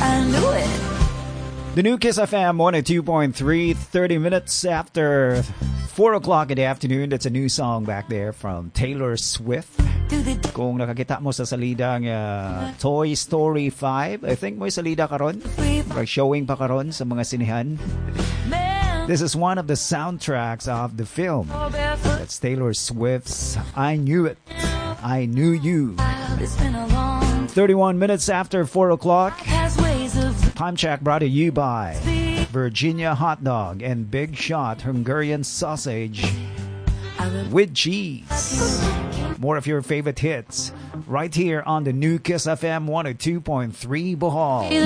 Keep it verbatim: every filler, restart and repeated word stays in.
I knew it. The new Kiss F M one oh two point three, thirty minutes after four o'clock in the afternoon. That's a new song back there from Taylor Swift. Kung nakakita mo sa salidang uh, Toy Story five, I think may salida karon. Showing pa karon sa mga sinehan. This is one of the soundtracks of the film. That's Taylor Swift's I Knew It, I Knew You. thirty-one minutes after four o'clock. Time check brought to you by Virginia Hot Dog and Big Shot Hungarian Sausage with cheese. More of your favorite hits right here on the new Kiss F M one oh two point three Bohol.